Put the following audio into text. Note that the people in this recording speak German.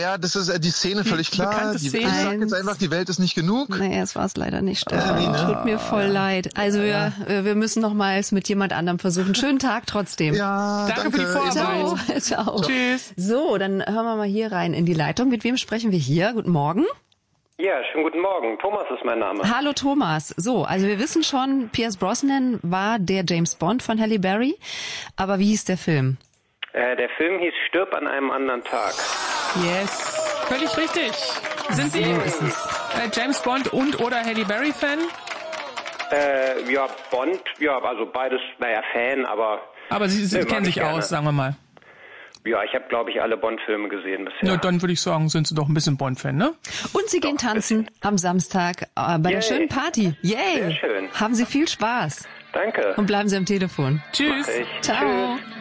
Ja, das ist die Szene völlig klar. Ich sag jetzt einfach, die Welt ist nicht genug. Naja, es war es leider nicht, Stefan. Tut mir voll leid. Also wir müssen nochmals mit jemand anderem versuchen. Schönen Tag trotzdem. Ja, danke für die Vorarbeit. Ciao. Tschüss. So, dann hören wir mal hier rein in die Leitung. Mit wem sprechen wir hier? Guten Morgen. Ja, schönen guten Morgen. Thomas ist mein Name. Hallo Thomas. So, also wir wissen schon, Pierce Brosnan war der James Bond von Halle Berry. Aber wie hieß der Film? Der Film hieß Stirb an einem anderen Tag. Yes. Völlig richtig. Sind Sie James Bond und oder Halle Berry Fan? Ja, Bond, ja, also beides, Fan, aber... Aber Sie kennen sich aus, sagen wir mal. Ja, ich habe, glaube ich, alle Bond-Filme gesehen bisher. Na, dann würde ich sagen, sind Sie doch ein bisschen Bond-Fan, ne? Und Sie gehen tanzen am Samstag bei der schönen Party. Yay! Sehr schön. Haben Sie viel Spaß. Danke. Und bleiben Sie am Telefon. Tschüss. Ciao. Tschüss.